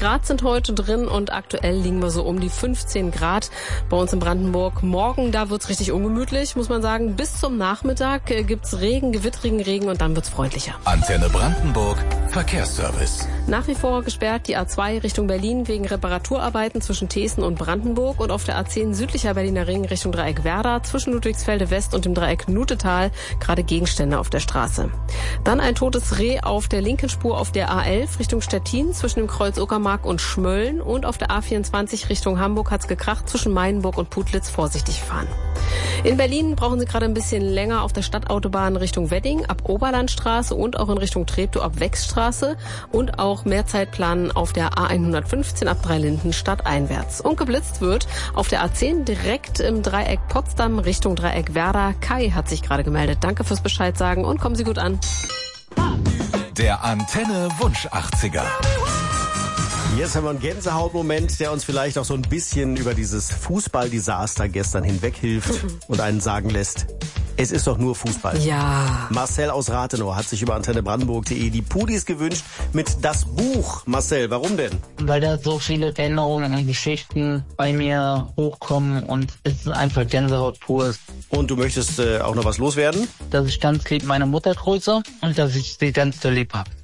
Grad sind heute drin und aktuell liegen wir so um die 15 Grad bei uns in Brandenburg. Morgen, da wird's richtig ungemütlich, muss man sagen. Bis zum Nachmittag gibt's Regen, gewittrigen Regen und dann wird's freundlicher. Antenne Brandenburg, Verkehrsservice. Nach wie vor gesperrt die A2 Richtung Berlin wegen Reparaturarbeiten zwischen Thesen und Brandenburg und auf der A10 südlicher Berliner Ring Richtung Dreieck Werder zwischen Ludwigsfelde West und dem Dreieck Nutetal gerade Gegenstände auf der Straße. Dann ein totes Reh auf der linken Spur auf der A11 Richtung Stettin zwischen dem Kreuz Uckermark und Schmölln und auf der A24 Richtung Hamburg hat's gekracht zwischen Meidenburg und Putlitz, vorsichtig fahren. In Berlin brauchen Sie gerade ein bisschen länger auf der Stadtautobahn Richtung Wedding ab Oberlandstraße und auch in Richtung Treptow ab Wechsstraße und auch mehr Zeit planen auf der A115 ab Dreilinden stadteinwärts. Und geblitzt wird auf der A10 direkt im Dreieck Potsdam Richtung Dreieck Werder. Kai hat sich gerade gemeldet. Danke fürs Bescheid sagen und kommen Sie gut an. Der Antenne Wunsch 80er. Jetzt haben wir einen Gänsehautmoment, der uns vielleicht auch so ein bisschen über dieses Fußballdesaster gestern hinweghilft und einen sagen lässt, es ist doch nur Fußball. Ja. Marcel aus Rathenow hat sich über antennebrandenburg.de die Pudis gewünscht mit das Buch. Marcel, warum denn? Weil da so viele Erinnerungen und Geschichten bei mir hochkommen und es ist einfach Gänsehaut pur. Und du möchtest auch noch was loswerden? Dass ich ganz lieb meine Mutter grüße und dass ich sie ganz so lieb habe.